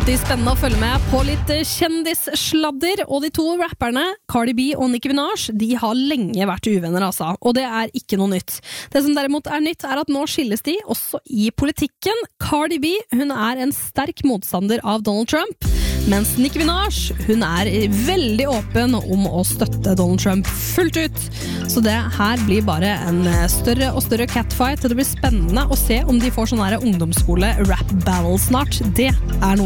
alltid spennende å følge med på litt kjendissladder, og de to rapperne, Cardi B og Nicki Minaj, de har lenge vært uvenner, altså, og det er ikke noe nytt. Det som derimot er nytt er at nå skilles de også i politikken. Cardi B, hun er en sterk motstander av Donald Trump, mens Nicki Minaj, hun er veldig åpen om å støtte Donald Trump fullt ut. Så det her blir bare en større og større catfight, og det blir spennende å se om de får sånn her ungdomsskole rap battle snart. Det er noe